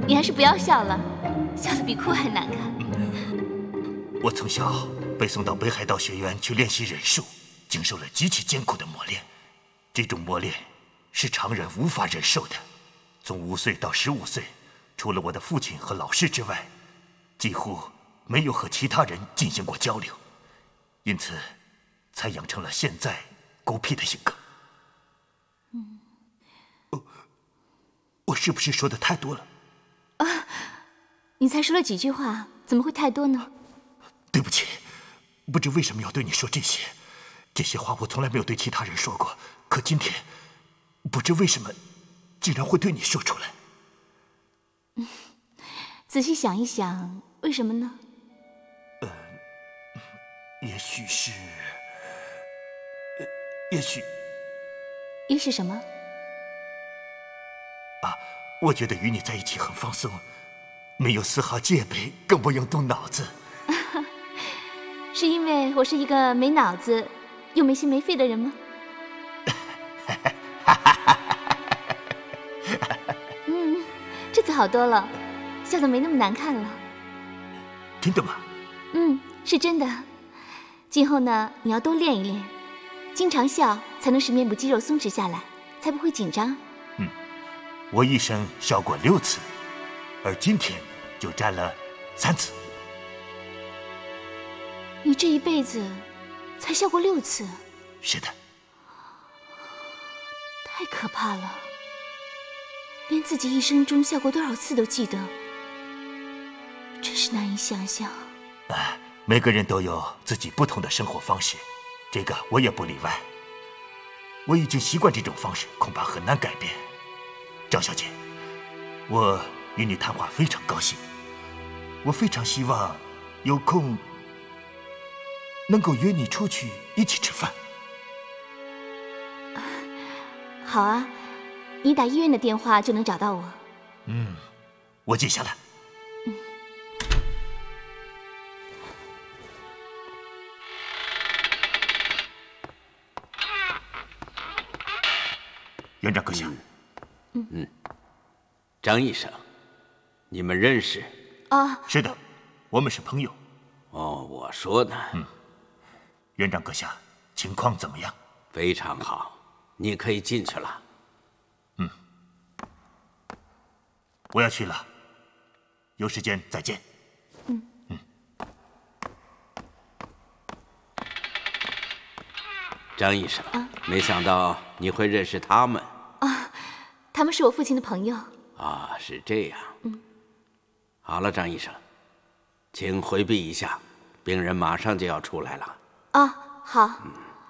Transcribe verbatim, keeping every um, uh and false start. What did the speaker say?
你还是不要笑了，笑得比哭还难看。 我从小被送到北海道学院去练习忍术，经受了极其艰苦的磨练。这种磨练是常人无法忍受的。从五岁到十五岁，除了我的父亲和老师之外，几乎没有和其他人进行过交流，因此才养成了现在孤僻的性格。嗯，我我是不是说的太多了？ 啊，你才说了几句话，怎么会太多呢？ 对不起，不知为什么要对你说这些，这些话我从来没有对其他人说过，可今天不知为什么竟然会对你说出来。 嗯，仔细想一想，为什么呢？ 呃，也许是，也许， 也许什么？ 啊，我觉得与你在一起很放松，没有丝毫戒备，更不用动脑子。 是因为我是一个没脑子又没心没肺的人吗？嗯，这次好多了，笑得没那么难看了。 真的吗？ 嗯，是真的。今后呢，你要多练一练，经常笑才能使面部肌肉松弛下来，才不会紧张。 嗯，我一生笑过六次，而今天就占了三次。 你这一辈子才笑过六次？ 是的。 太可怕了，连自己一生中笑过多少次都记得，真是难以想象。 哎，每个人都有自己不同的生活方式，这个我也不例外。我已经习惯这种方式，恐怕很难改变。张小姐，我与你谈话非常高兴，我非常希望有空能够约你出去一起吃饭。 好啊，你打医院的电话就能找到我。 嗯，我记下来。 嗯。 院长阁下。 嗯嗯，张医生，你们认识？ 啊， 是的，我们是朋友。 哦，我说呢。 嗯，院长阁下，情况怎么样？ 非常好，你可以进去了。 嗯，我要去了，有时间再见。 嗯嗯。 张医生， 啊， 没想到你会认识他们。 啊，他们是我父亲的朋友。 啊，是这样。 嗯。 好了，张医生，请回避一下，病人马上就要出来了。 啊，好。 嗯。